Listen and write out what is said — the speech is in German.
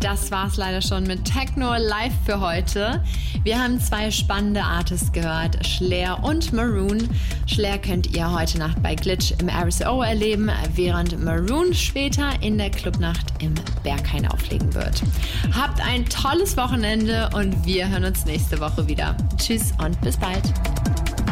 das war's leider schon mit Techno Live für heute. Wir haben 2 spannende Artists gehört, Schlair und Maroon. Schlair könnt ihr heute Nacht bei Glitch im RSO erleben, während Maroon später in der Clubnacht im Berghain auflegen wird. Habt ein tolles Wochenende und wir hören uns nächste Woche wieder. Tschüss und bis bald.